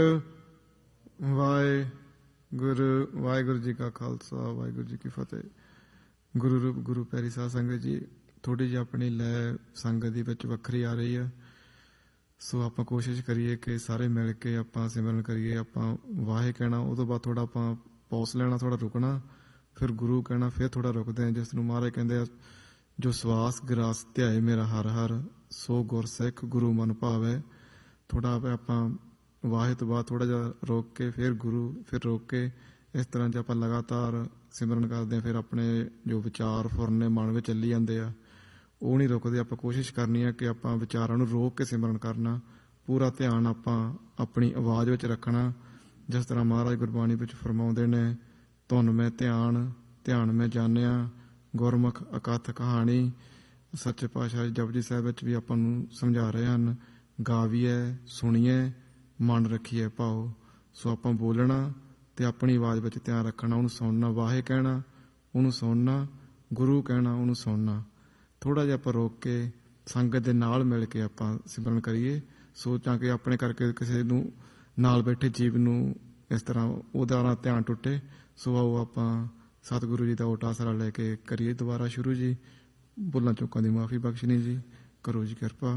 ਵਾਹਿਗੁਰੂ ਜੀ ਕਾ ਖਾਲਸਾ ਵਾਹਿਗੁਰੂ ਜੀ ਕੀ ਫਤਿਹ। ਗੁਰੂ ਰੂਪ ਗੁਰੂ ਪਿਆਰੀ ਸਾਧ ਸੰਗਤ ਜੀ, ਥੋੜ੍ਹੀ ਜਿਹੀ ਆਪਣੀ ਲੈ ਸੰਗਤ ਦੀ ਵਿੱਚ ਵੱਖਰੀ ਆ ਰਹੀ ਆ, ਸੋ ਆਪਾਂ ਕੋਸ਼ਿਸ਼ ਕਰੀਏ ਕਿ ਸਾਰੇ ਮਿਲ ਕੇ ਆਪਾਂ ਸਿਮਰਨ ਕਰੀਏ। ਆਪਾਂ ਵਾਹੇ ਕਹਿਣਾ, ਉਹ ਤੋਂ ਬਾਅਦ ਥੋੜ੍ਹਾ ਆਪਾਂ ਪੌਸ ਲੈਣਾ, ਥੋੜ੍ਹਾ ਰੁਕਣਾ, ਫਿਰ ਗੁਰੂ ਕਹਿਣਾ, ਫਿਰ ਥੋੜ੍ਹਾ ਰੁਕਦੇ ਹਾਂ। ਜਿਸ ਨੂੰ ਮਹਾਰਾਜ ਕਹਿੰਦੇ ਆ, ਜੋ ਸਵਾਸ ਗਰਾਸ ਧਿਆਏ ਮੇਰਾ ਹਰ ਹਰ, ਸੋ ਗੁਰ ਸਿੱਖ ਗੁਰੂ ਮਨ ਭਾਵੈ। ਥੋੜ੍ਹਾ ਆਪਾਂ ਵਾਹੇ ਤੋਂ ਬਾਅਦ ਥੋੜ੍ਹਾ ਜਿਹਾ ਰੋਕ ਕੇ ਫਿਰ ਗੁਰੂ, ਫਿਰ ਰੋਕ ਕੇ, ਇਸ ਤਰ੍ਹਾਂ ਜੇ ਆਪਾਂ ਲਗਾਤਾਰ ਸਿਮਰਨ ਕਰਦੇ ਹਾਂ, ਫਿਰ ਆਪਣੇ ਜੋ ਵਿਚਾਰ ਫੁਰਨੇ ਮਨ ਵਿੱਚ ਚੱਲੀ ਜਾਂਦੇ ਆ, ਉਹ ਨਹੀਂ ਰੁਕਦੇ। ਆਪਾਂ ਕੋਸ਼ਿਸ਼ ਕਰਨੀ ਆ ਕਿ ਆਪਾਂ ਵਿਚਾਰਾਂ ਨੂੰ ਰੋਕ ਕੇ ਸਿਮਰਨ ਕਰਨਾ, ਪੂਰਾ ਧਿਆਨ ਆਪਾਂ ਆਪਣੀ ਆਵਾਜ਼ ਵਿੱਚ ਰੱਖਣਾ। ਜਿਸ ਤਰ੍ਹਾਂ ਮਹਾਰਾਜ ਗੁਰਬਾਣੀ ਵਿੱਚ ਫਰਮਾਉਂਦੇ ਨੇ, ਧੁਨ ਮੈਂ ਧਿਆਨ, ਧਿਆਨ ਮੈਂ ਜਾਣਿਆ, ਗੁਰਮੁਖ ਅਕਥ ਕਹਾਣੀ। ਸੱਚੇ ਪਾਤਸ਼ਾਹ ਜਪਜੀ ਸਾਹਿਬ ਵਿੱਚ ਵੀ ਆਪਾਂ ਨੂੰ ਸਮਝਾ ਰਹੇ ਹਨ, ਗਾਵੀਏ ਸੁਣੀਏ ਮਨ ਰੱਖੀਏ ਭਾਓ। ਸੋ ਆਪਾਂ ਬੋਲਣਾ ਅਤੇ ਆਪਣੀ ਆਵਾਜ਼ ਵਿੱਚ ਧਿਆਨ ਰੱਖਣਾ, ਉਹਨੂੰ ਸੁਣਨਾ। ਵਾਹੇ ਕਹਿਣਾ, ਉਹਨੂੰ ਸੁਣਨਾ, ਗੁਰੂ ਕਹਿਣਾ, ਉਹਨੂੰ ਸੁਣਨਾ। ਥੋੜ੍ਹਾ ਜਿਹਾ ਆਪਾਂ ਰੋਕ ਕੇ ਸੰਗਤ ਦੇ ਨਾਲ ਮਿਲ ਕੇ ਆਪਾਂ ਸਿਮਰਨ ਕਰੀਏ, ਸੋਚਾਂ ਕਿ ਆਪਣੇ ਕਰਕੇ ਕਿਸੇ ਨੂੰ ਨਾਲ ਬੈਠੇ ਜੀਵ ਨੂੰ ਇਸ ਤਰ੍ਹਾਂ ਉਹਦਾ ਨਾ ਧਿਆਨ ਟੁੱਟੇ। ਸੋ ਆਓ ਆਪਾਂ ਸਤਿਗੁਰੂ ਜੀ ਦਾ ਓਟ ਆਸਰਾ ਲੈ ਕੇ ਕਰੀਏ ਦੁਬਾਰਾ ਸ਼ੁਰੂ ਜੀ। ਭੁੱਲਾਂ ਚੁੱਕਾਂ ਦੀ ਮਾਫੀ ਬਖਸ਼ਣੀ ਜੀ, ਕਰੋ ਜੀ ਕਿਰਪਾ।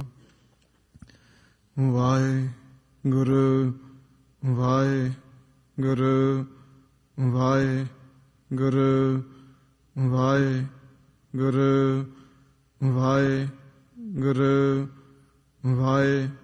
ਵਾਹਿਗੁਰੂ ਵਾਹਿਗੁਰੂ ਵਾਹਿਗੁਰੂ ਵਾਹਿਗੁਰੂ ਵਾਹਿਗੁਰੂ ਵਾਹਿਗੁਰੂ